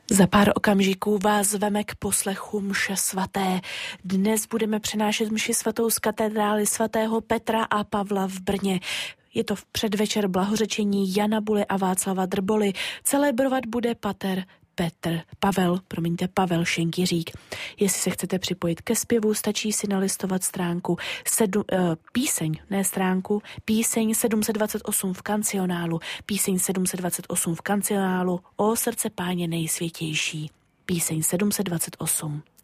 Za pár okamžiků vás zveme k poslechu mše svaté. Dnes budeme přenášet mši svatou z katedrály svatého Petra a Pavla v Brně. Je to v předvečer blahořečení Jana Buly a Václava Drboly. Celebrovat bude pater Pavel Šenkyřík. Jestli se chcete připojit ke zpěvu, stačí si nalistovat píseň 728 v kancionálu, píseň 728 v kancionálu O srdce Páně nejsvětější. Píseň 728.